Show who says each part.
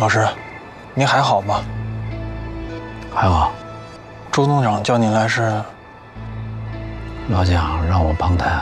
Speaker 1: 老师，您还好吗？
Speaker 2: 还好，
Speaker 1: 周董事长叫您来是？
Speaker 2: 老蒋让我帮他